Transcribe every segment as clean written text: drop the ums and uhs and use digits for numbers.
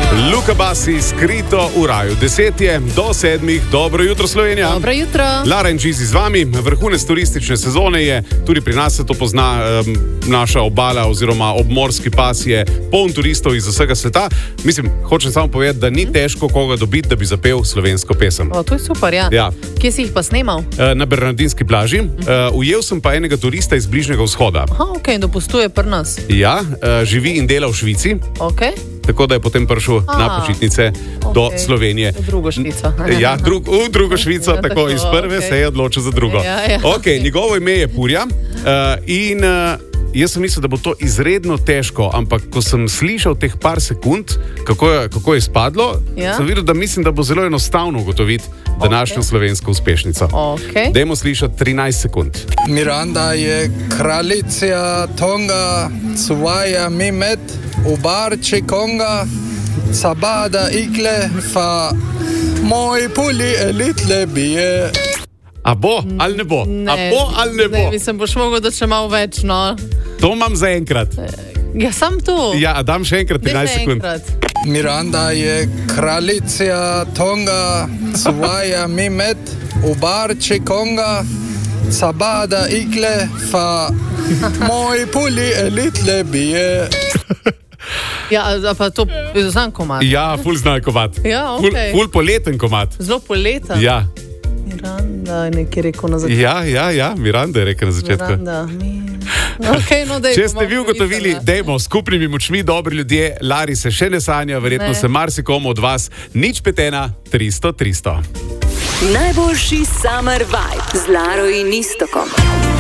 Luka Basi, Skrito v raju. 10 je do 7. Dobro jutro, Slovenija. Dobro jutro. Lara in Čizi z vami. Vrhunec turistične sezone je, tudi pri nas se to pozna, naša obala oziroma obmorski pas je poln turistov iz vsega sveta. Mislim, hočem samo povedati, da ni težko koga dobiti, da bi zapel slovensko pesem. O, to je super, ja. Ja. Kje si jih pa snemal? Na Bernardinski plaži. Ujel sem pa enega turista iz Bližnjega vzhoda. Aha, ok, dopustuje pri nas. Ja, živi in dela v Švici. Ok. Tako da je potem prišel na počitnice do Slovenije. V drugo Švico. Ja, v drugo Švico, Ja, tako tako, iz prve se je odločil za drugo. Ja. Ok, njegovo ime je Purja in jaz sem mislil, da bo to izredno težko, ampak ko sem slišal teh par sekund, kako je spadlo, sem videl, da mislim, da bo zelo enostavno ugotoviti današnjo slovensko uspešnico. Okay. Dajmo slišati 13 sekund. Miranda je kraljica Tonga, Suvaja Mimet, Ubarči Konga, Sabada Igle, fa moj puli elitle bije. A bo ali ne bo? Ne, A bo ali ne bo? Ne, mislim, boš mogel, da še malo več, no. To imam za enkrat. Ja, sam tu. Ja, dam še enkrat 13 sekund. Miranda je kraljica Tonga, Suvaja Mimet, Ubarči Konga, Sabada Igle, fa moj puli elitle bije. Ja, pa to je znan komad. Ja, ful znan komad. Ja, ok. Ful poleten komad. Zelo poleten. Ja. Miranda je nekaj rekel na začetku. Ja, Miranda je rekel na začetku. Okay, no, Če ste vi ugotovili, dajmo skupnimi močmi, dobri ljudje, Lari se še ne sanja, verjetno se marsikomu od vas, 051 300 300. Najboljši summer vibe z Laro in Iztokom.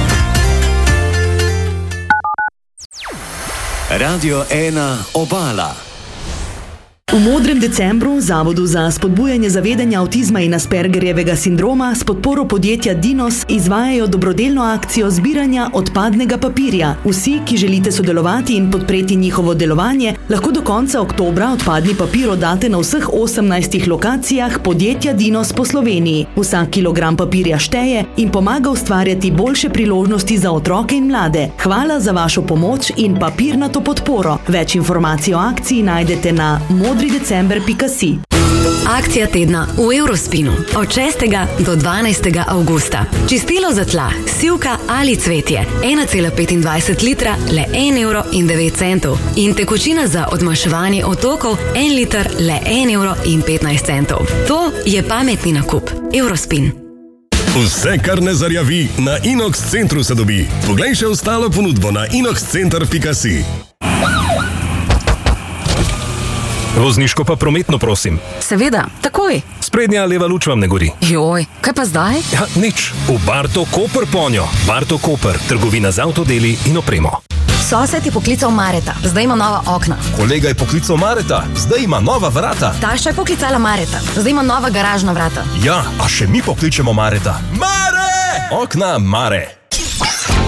Radio 1 Obala. V Modrem decembru Zavodu za spodbujanje zavedanja avtizma in Aspergerjevega sindroma s podporo podjetja Dinos izvajajo dobrodelno akcijo zbiranja odpadnega papirja. Vsi, ki želite sodelovati in podpreti njihovo delovanje, lahko do konca oktobra odpadni papir oddate na vseh 18 lokacijah podjetja Dinos po Sloveniji. Vsak kilogram papirja šteje in pomaga ustvarjati boljše priložnosti za otroke in mlade. Hvala za vašo pomoč in papirnato podporo. Več informacij o akciji najdete na modridecember.si. Akcija tedna v Eurospinu od 6. do 12. avgusta. Čistilo za tla, sivka ali cvetje 1,25 litra le 1,09 €. In tekočina za odmaševanje otokov 1 liter le 1,15 €. To je pametni nakup. Eurospin. Vse, kar ne zarjavi, na Inox centru se dobi. Poglej še ostalo ponudbo na inoxcenter.si. Vozniško pa prometno, prosim. Seveda, takoj. Sprednja leva luč vam ne gori. Joj, kaj pa zdaj? Ja, nič. V Barto Koper ponjo. Barto Koper, trgovina z avtodeli in opremo. Sosed je poklical Mareta, zdaj ima nova okna. Kolega je poklical Mareta, zdaj ima nova vrata. Taša je poklicala Mareta, zdaj ima nova garažna vrata. Ja, a še mi pokličemo Mareta. Mare! Okna Mare.